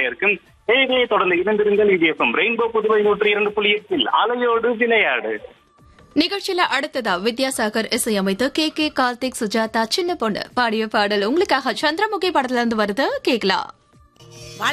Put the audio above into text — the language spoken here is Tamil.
இருக்கும். இதையே தொடர்ந்து இருந்திருங்கள். இது எஃப்எம் ரெயின்போ புதுவை 102.8 அலையோடு விளையாடு. நிகழ்ச்சியில அடுத்ததா வித்யாசாகர் இசையமைத்து கே கார்த்திக் சுஜாதா சின்ன பொண்ணு பாடிய பாடல் உங்களுக்காக சந்திரமுகி படத்துல இருந்து வருது, கேக்கலாம்.